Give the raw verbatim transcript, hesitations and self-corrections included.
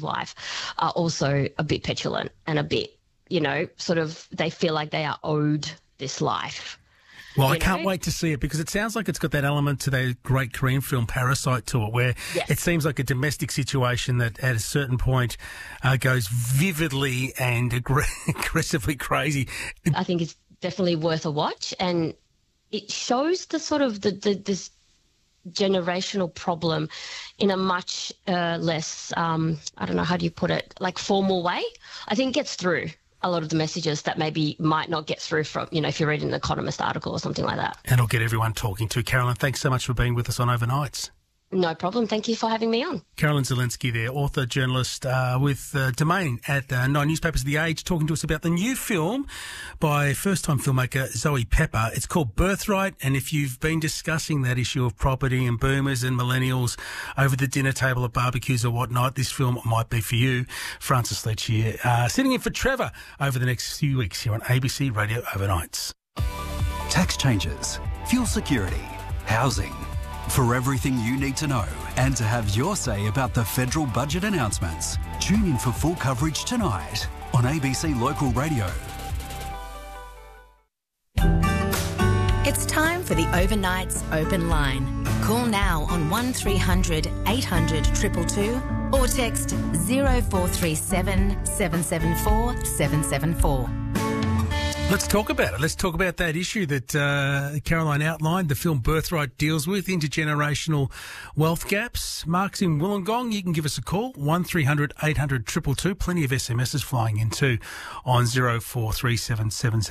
wife, are also a bit petulant and a bit, you know, sort of they feel like they are owed this life. Well, I you can't know? wait to see it because it sounds like it's got that element to the great Korean film Parasite to it where Yes. it seems like a domestic situation that at a certain point uh, goes vividly and aggr- aggressively crazy. I think it's definitely worth a watch, and it shows the sort of the, the this generational problem in a much uh, less, um, I don't know, how do you put it, like formal way. I think it gets through a lot of the messages that maybe might not get through from, you know, if you're reading an Economist article or something like that. And it'll get everyone talking to. Carolyn, thanks so much for being with us on Overnights. No problem. Thank you for having me on. Carolyn Zielinski there, author, journalist uh, with uh, Domain at uh, Nine Newspapers of the Age, talking to us about the new film by first-time filmmaker Zoe Pepper. It's called Birthright, and if you've been discussing that issue of property and boomers and millennials over the dinner table at barbecues or whatnot, this film might be for you. Francis Letch here, uh, sitting in for Trevor over the next few weeks here on A B C Radio Overnights. Tax changes, fuel security, housing. For everything you need to know and to have your say about the federal budget announcements, tune in for full coverage tonight on A B C Local Radio. It's time for the Overnights Open Line. Call now on one three hundred eight hundred two two two or text zero four three seven seven seven four seven seven four. Let's talk about it. Let's talk about that issue that uh, Caroline outlined. The film Birthright deals with intergenerational wealth gaps. Mark's in Wollongong. You can give us a call, one three hundred eight hundred two two two. Plenty of S M Ses flying in too on zero four three seven seven seven.